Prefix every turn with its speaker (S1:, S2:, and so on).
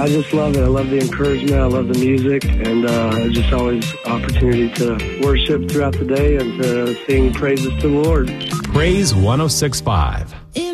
S1: I just love it. I love the encouragement. I love the music. And just always opportunity to worship throughout the day and to sing praises to the Lord.
S2: Praise 106.5.